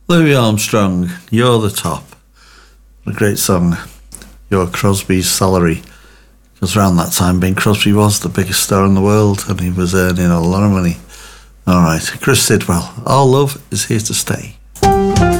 Louis Armstrong, You're the Top. A great song. You're Crosby's salary. Because around that time, Bing Crosby was the biggest star in the world and he was earning a lot of money. All right, Chris Sidwell, Our Love Is Here to Stay.